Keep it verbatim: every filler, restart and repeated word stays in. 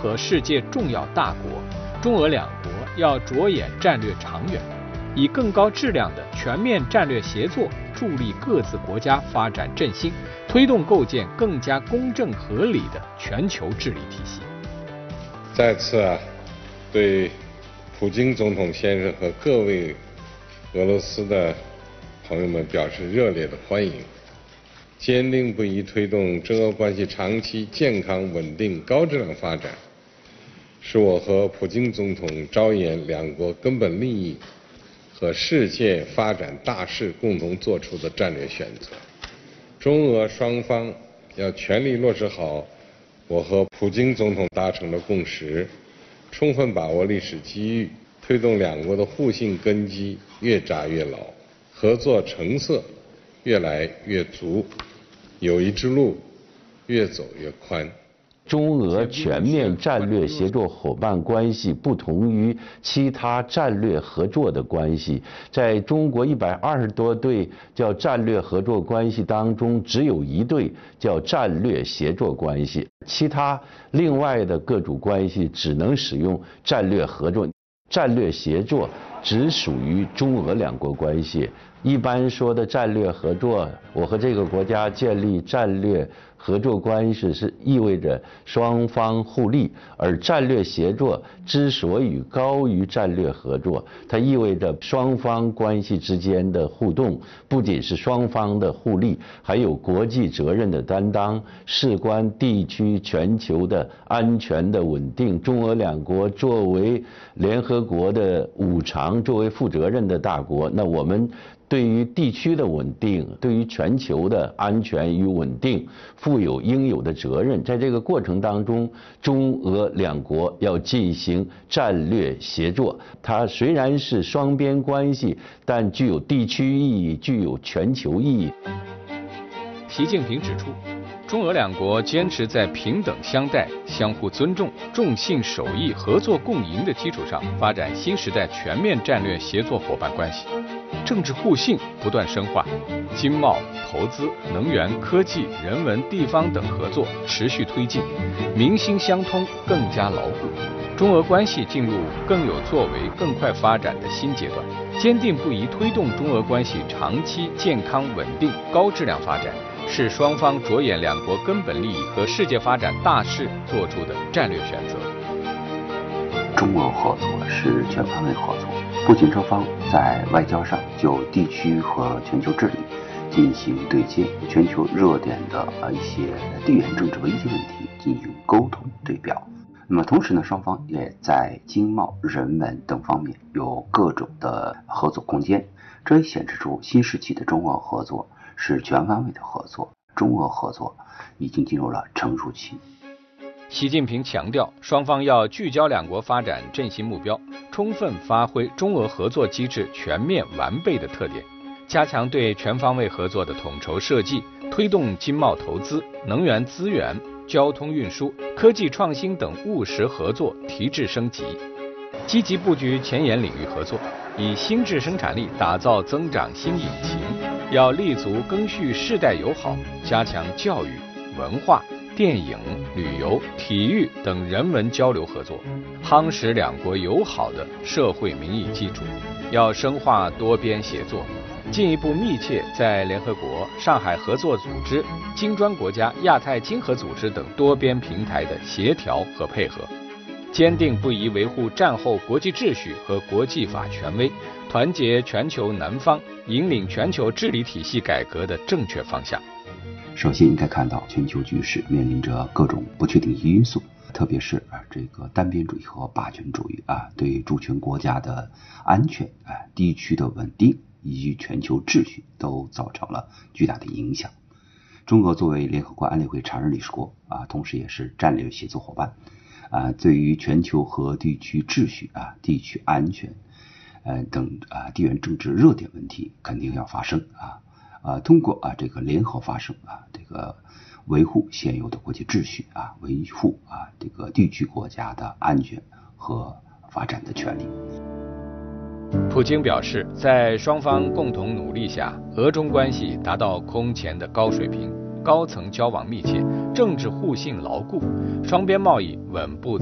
和世界重要大国，中俄两国要着眼战略长远，以更高质量的全面战略协作，助力各自国家发展振兴，推动构建更加公正合理的全球治理体系。 再次啊，对普京总统先生和各位俄罗斯的朋友们表示热烈的欢迎，坚定不移推动中俄关系长期健康、稳定、高质量发展，是我和普京总统着眼两国根本利益和世界发展大势共同做出的战略选择。中俄双方要全力落实好我和普京总统达成的共识，充分把握历史机遇，推动两国的互信根基越扎越牢，合作成色越来越足，友谊之路越走越宽。 中俄全面战略协作伙伴关系不同于其他战略合作的关系，在中国一百二十多对叫战略合作关系当中，只有一对叫战略协作关系，其他另外的各种关系只能使用战略合作。战略协作只属于中俄两国关系。一般说的战略合作，我和这个国家建立战略合作关系是意味着双方互利，而战略协作之所以高于战略合作，它意味着双方关系之间的互动不仅是双方的互利，还有国际责任的担当，事关地区全球的安全的稳定。中俄两国作为联合国的五常，作为负责任的大国，那我们对于地区的稳定，对于全球的安全与稳定负有应有的责任。在这个过程当中，中俄两国要进行战略协作，它虽然是双边关系，但具有地区意义，具有全球意义。 习近平指出，中俄两国坚持在平等相待、相互尊重、重信守义、合作共赢的基础上，发展新时代全面战略协作伙伴关系。政治互信不断深化，经贸、投资、能源、科技、人文、地方等合作持续推进，民心相通更加牢固。中俄关系进入更有作为、更快发展的新阶段，坚定不移推动中俄关系长期健康、稳定、高质量发展，是双方着眼两国根本利益和世界发展大势做出的战略选择。 中俄合作是全方位合作，不仅双方在外交上就地区和全球治理进行对接，全球热点的一些地缘政治危机问题进行沟通对表。那么同时呢，双方也在经贸、人文等方面有各种的合作空间，这也显示出新时期的中俄合作是全方位的合作，中俄合作已经进入了成熟期。 习近平强调，双方要聚焦两国发展振兴目标，充分发挥中俄合作机制全面完备的特点，加强对全方位合作的统筹设计，推动经贸投资、能源资源、交通运输、科技创新等务实合作提质升级，积极布局前沿领域合作，以新质生产力打造增长新引擎。要立足赓续世代友好，加强教育、文化、电影、旅游、体育等人文交流合作，夯实两国友好的社会民意基础。要深化多边协作，进一步密切在联合国、上海合作组织、金砖国家、亚太经合组织等多边平台的协调和配合，坚定不移维护战后国际秩序和国际法权威，团结全球南方，引领全球治理体系改革的正确方向。 首先应该看到，全球局势面临着各种不确定因素，特别是啊这个单边主义和霸权主义啊，对主权国家的安全啊、地区的稳定以及全球秩序都造成了巨大的影响。中俄作为联合国安理会常任理事国啊，同时也是战略协作伙伴啊，对于全球和地区秩序啊、地区安全呃等啊地缘政治热点问题肯定要发声啊。啊，通过啊这个联合发声啊，这个维护现有的国际秩序啊，维护啊这个地区国家的安全和发展的权利。 普京表示，在双方共同努力下，俄中关系达到空前的高水平，高层交往密切，政治互信牢固，双边贸易稳步